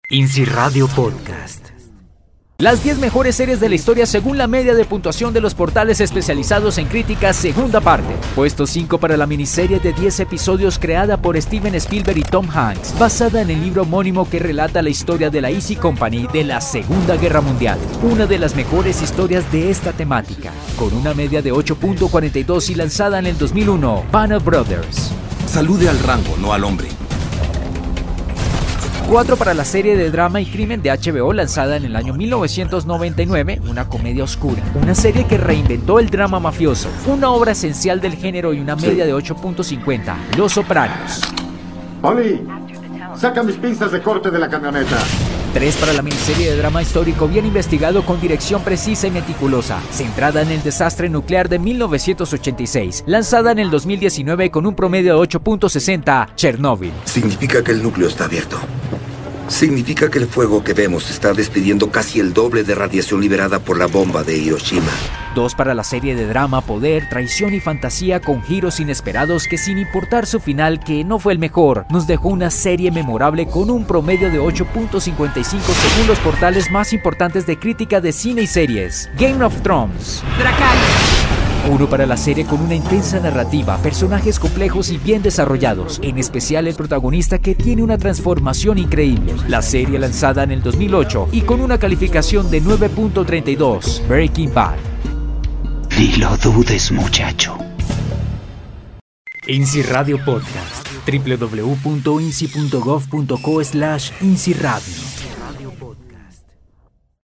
INSI Radio Podcast. Las 10 mejores series de la historia según la media de puntuación de los portales especializados en crítica, segunda parte. Puesto 5 para la miniserie de 10 episodios creada por Steven Spielberg y Tom Hanks, basada en el libro homónimo que relata la historia de la Easy Company de la Segunda Guerra Mundial. Una de las mejores historias de esta temática, con una media de 8.42 y lanzada en el 2001, Band of Brothers. Salude al rango, no al hombre. 4 para la serie de drama y crimen de HBO lanzada en el año 1999, una comedia oscura. Una serie que reinventó el drama mafioso, una obra esencial del género y una media de 8.50, Los Sopranos. Oli, saca mis pinzas de corte de la camioneta. 3 para la miniserie de drama histórico bien investigado con dirección precisa y meticulosa, centrada en el desastre nuclear de 1986, lanzada en el 2019 con un promedio de 8.60, Chernobyl. Significa que el núcleo está abierto. Significa que el fuego que vemos está despidiendo casi el doble de radiación liberada por la bomba de Hiroshima. 2 para la serie de drama, poder, traición y fantasía con giros inesperados que, sin importar su final, que no fue el mejor, nos dejó una serie memorable con un promedio de 8.55 según los portales más importantes de crítica de cine y series. Game of Thrones. 1 para la serie con una intensa narrativa, personajes complejos y bien desarrollados, en especial el protagonista que tiene una transformación increíble. La serie lanzada en el 2008 y con una calificación de 9.32, Breaking Bad. Ni lo dudes, muchacho. INSI Radio Podcast. www.insi.gov.co/INSI Radio.